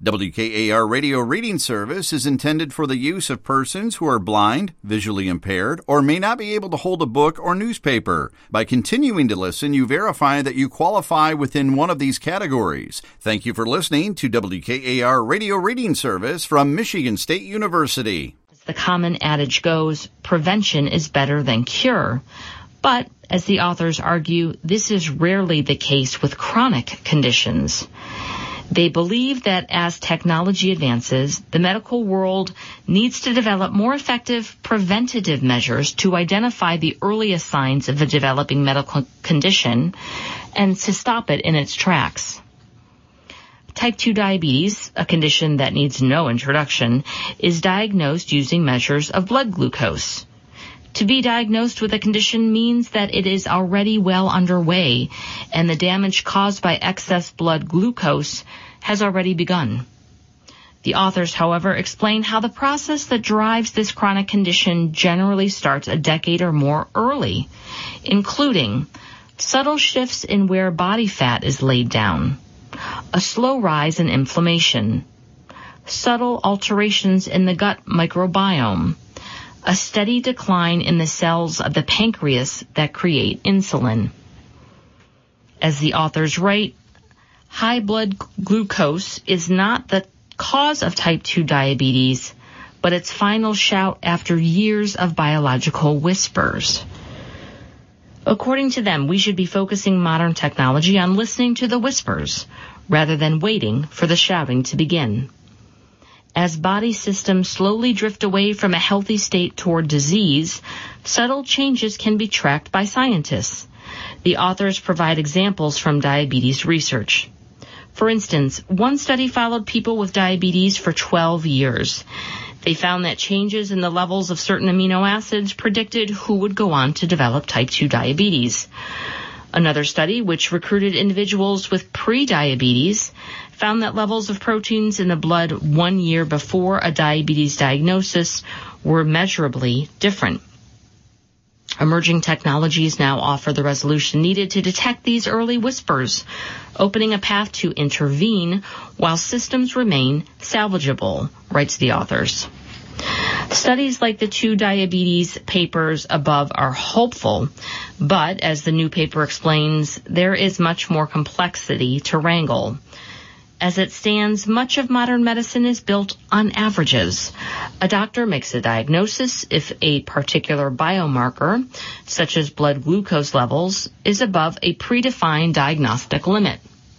WKAR Radio Reading Service is intended for the use of persons who are blind, visually impaired, or may not be able to hold a book or newspaper. By continuing to listen, you verify that you qualify within one of these categories. Thank you for listening to WKAR Radio Reading Service from Michigan State University. As the common adage goes, prevention is better than cure. But, as the authors argue, this is rarely the case with chronic conditions. They believe that as technology advances, the medical world needs to develop more effective preventative measures to identify the earliest signs of a developing medical condition and to stop it in its tracks. Type 2 diabetes, a condition that needs no introduction, is diagnosed using measures of blood glucose. To be diagnosed with a condition means that it is already well underway, and the damage caused by excess blood glucose has already begun. The authors, however, explain how the process that drives this chronic condition generally starts a decade or more early, including subtle shifts in where body fat is laid down, a slow rise in inflammation, subtle alterations in the gut microbiome, a steady decline in the cells of the pancreas that create insulin. As the authors write, high blood glucose is not the cause of type 2 diabetes, but its final shout after years of biological whispers. According to them, we should be focusing modern technology on listening to the whispers rather than waiting for the shouting to begin. As body systems slowly drift away from a healthy state toward disease, subtle changes can be tracked by scientists. The authors provide examples from diabetes research. For instance, one study followed people with diabetes for 12 years. They found that changes in the levels of certain amino acids predicted who would go on to develop type 2 diabetes. Another study, which recruited individuals with pre-diabetes, found that levels of proteins in the blood 1 year before a diabetes diagnosis were measurably different. Emerging technologies now offer the resolution needed to detect these early whispers, opening a path to intervene while systems remain salvageable, writes the authors. Studies like the 2 diabetes papers above are hopeful, but as the new paper explains, there is much more complexity to wrangle. As it stands, much of modern medicine is built on averages. A doctor makes a diagnosis if a particular biomarker, such as blood glucose levels, is above a predefined diagnostic limit.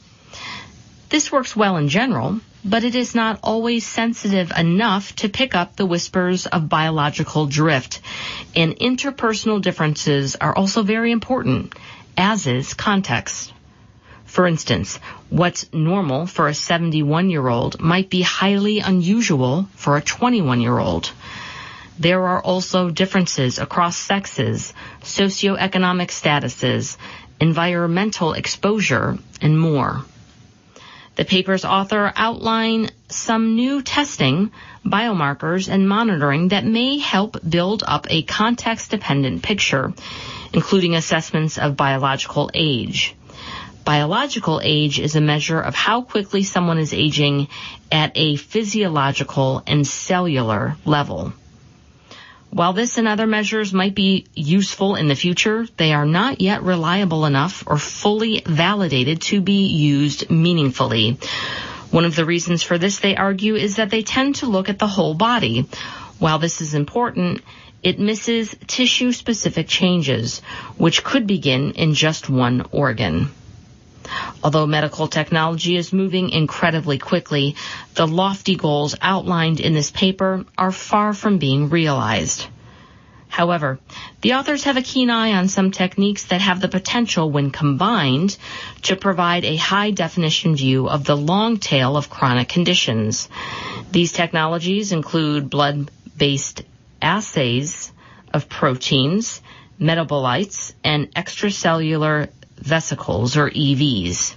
This works well in general, but it is not always sensitive enough to pick up the whispers of biological drift, and interpersonal differences are also very important, as is context. For instance, what's normal for a 71-year-old might be highly unusual for a 21-year-old. There are also differences across sexes, socioeconomic statuses, environmental exposure, and more. The paper's author outline some new testing, biomarkers, and monitoring that may help build up a context-dependent picture, including assessments of biological age. Biological age is a measure of how quickly someone is aging at a physiological and cellular level. While this and other measures might be useful in the future, they are not yet reliable enough or fully validated to be used meaningfully. One of the reasons for this, they argue, is that they tend to look at the whole body. While this is important, it misses tissue-specific changes, which could begin in just one organ. Although medical technology is moving incredibly quickly, the lofty goals outlined in this paper are far from being realized. However, the authors have a keen eye on some techniques that have the potential, when combined, to provide a high-definition view of the long tail of chronic conditions. These technologies include blood-based assays of proteins, metabolites, and extracellular vesicles, or EVs.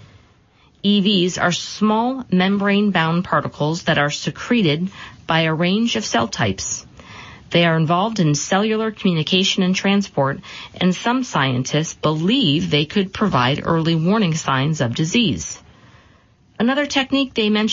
EVs are small membrane-bound particles that are secreted by a range of cell types. They are involved in cellular communication and transport, and some scientists believe they could provide early warning signs of disease. Another technique they mention